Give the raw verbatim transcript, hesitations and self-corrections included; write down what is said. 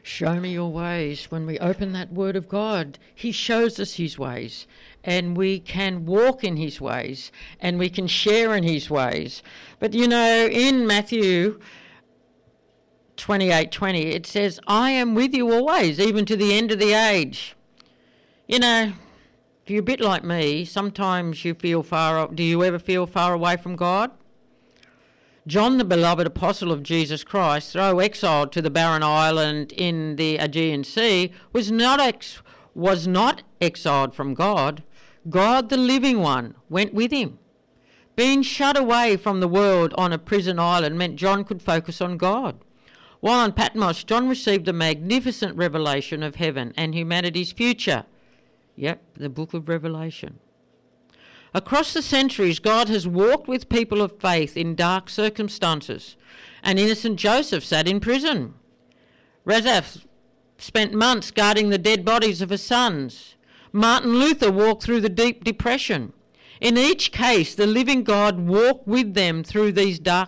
Show me your ways. When we open that word of God, he shows us his ways, and we can walk in his ways, and we can share in his ways. But you know, in Matthew twenty-eight twenty, it says, I am with you always, even to the end of the age. You know, if you're a bit like me, sometimes you feel far, do you ever feel far away from God? John, the beloved apostle of Jesus Christ, though exiled to the barren island in the Aegean Sea, was not ex- was not exiled from God. God, the living one, went with him. Being shut away from the world on a prison island meant John could focus on God. While on Patmos, John received a magnificent revelation of heaven and humanity's future. Yep, the book of Revelation. Across the centuries, God has walked with people of faith in dark circumstances. An innocent Joseph sat in prison. Razaph spent months guarding the dead bodies of his sons. Martin Luther walked through the deep depression. In each case, the living God walked with them through these dark